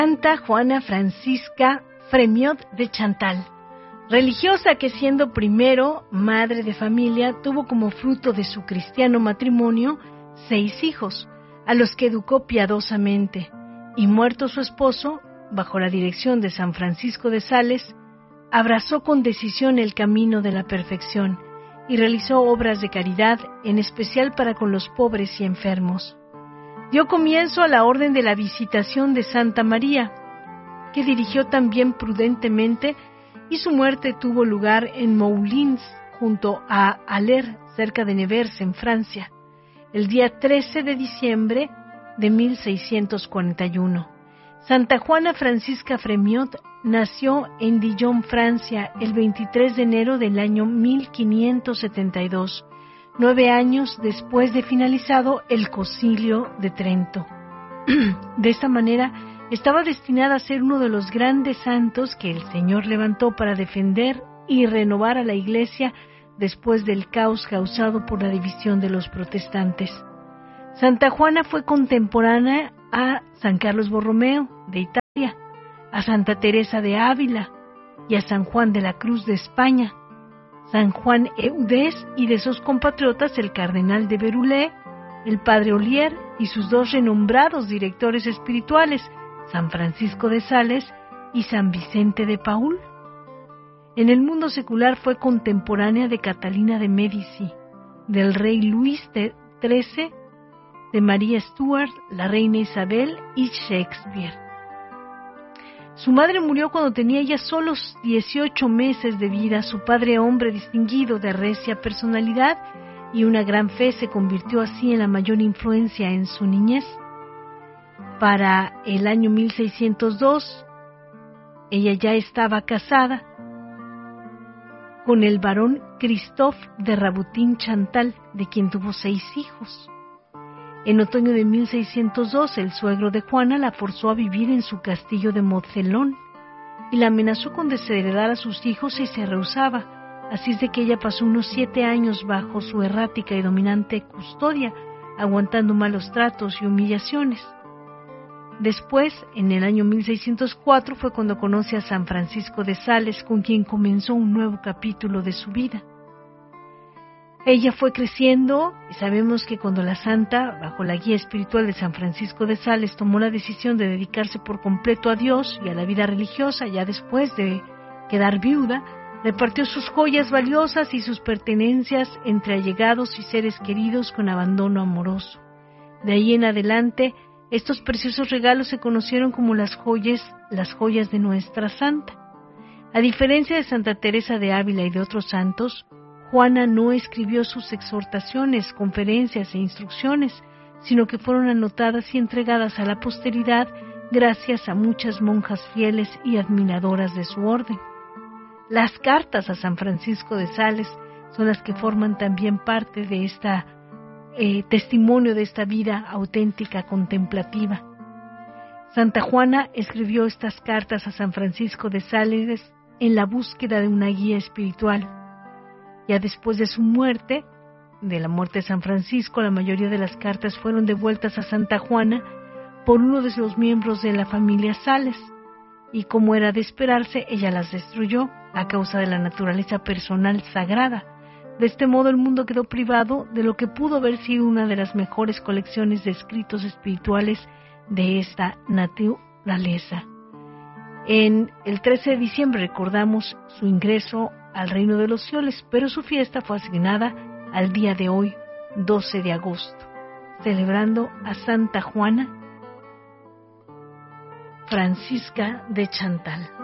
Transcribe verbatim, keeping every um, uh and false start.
Santa Juana Francisca Fremiot de Chantal, religiosa que siendo primero madre de familia tuvo como fruto de su cristiano matrimonio seis hijos, a los que educó piadosamente, y muerto su esposo, bajo la dirección de San Francisco de Sales, abrazó con decisión el camino de la perfección y realizó obras de caridad, en especial para con los pobres y enfermos. Dio comienzo a la Orden de la Visitación de Santa María, que dirigió también prudentemente, y su muerte tuvo lugar en Moulins, junto a Aller, cerca de Nevers, en Francia, el día trece de diciembre de mil seiscientos cuarenta y uno. Santa Juana Francisca Fremiot nació en Dijon, Francia, el veintitrés de enero del año mil quinientos setenta y dos, nueve años después de finalizado el Concilio de Trento. De esta manera, estaba destinada a ser uno de los grandes santos que el Señor levantó para defender y renovar a la Iglesia después del caos causado por la división de los protestantes. Santa Juana fue contemporánea a San Carlos Borromeo de Italia, a Santa Teresa de Ávila y a San Juan de la Cruz de España, San Juan Eudés y de sus compatriotas el cardenal de Berulé, el padre Olier y sus dos renombrados directores espirituales, San Francisco de Sales y San Vicente de Paúl. En el mundo secular fue contemporánea de Catalina de Médici, del rey Luis trece, de María Stuart, la reina Isabel y Shakespeare. Su madre murió cuando tenía ya solo dieciocho meses de vida. Su padre, hombre distinguido de recia personalidad y una gran fe, se convirtió así en la mayor influencia en su niñez. Para el año mil seiscientos dos, ella ya estaba casada con el barón Christophe de Rabutin Chantal, de quien tuvo seis hijos. En otoño de mil seiscientos dos, el suegro de Juana la forzó a vivir en su castillo de Montcelón y la amenazó con desheredar a sus hijos si se rehusaba. Así es de que ella pasó unos siete años bajo su errática y dominante custodia, aguantando malos tratos y humillaciones. Después, en el año mil seiscientos cuatro, fue cuando conoce a San Francisco de Sales, con quien comenzó un nuevo capítulo de su vida. Ella fue creciendo y sabemos que cuando la santa, bajo la guía espiritual de San Francisco de Sales, tomó la decisión de dedicarse por completo a Dios y a la vida religiosa, ya después de quedar viuda, repartió sus joyas valiosas y sus pertenencias entre allegados y seres queridos con abandono amoroso. De ahí en adelante, estos preciosos regalos se conocieron como las joyas, las joyas de nuestra santa. A diferencia de Santa Teresa de Ávila y de otros santos, Juana no escribió sus exhortaciones, conferencias e instrucciones, sino que fueron anotadas y entregadas a la posteridad gracias a muchas monjas fieles y admiradoras de su orden. Las cartas a San Francisco de Sales son las que forman también parte de esta eh, testimonio de esta vida auténtica, contemplativa. Santa Juana escribió estas cartas a San Francisco de Sales en la búsqueda de una guía espiritual. Ya después de su muerte, de la muerte de San Francisco, la mayoría de las cartas fueron devueltas a Santa Juana por uno de los miembros de la familia Sales, y como era de esperarse, ella las destruyó a causa de la naturaleza personal sagrada. De este modo, el mundo quedó privado de lo que pudo haber sido una de las mejores colecciones de escritos espirituales de esta naturaleza. En el trece de diciembre recordamos su ingreso al reino de los cielos, pero su fiesta fue asignada al día de hoy, doce de agosto, celebrando a Santa Juana Francisca de Chantal.